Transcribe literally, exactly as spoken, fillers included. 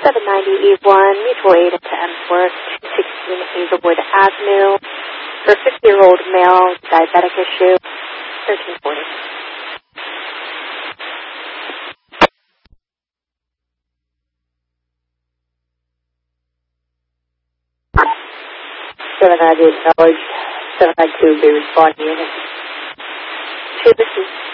seven ninety E one, mutual aid into Emsworth, two sixteen Hazelwood Avenue, for a fifty-year-old male, diabetic issue, thirteen forty. seven ninety-eight knowledge, seven nine two, be responding unit. Sure, this is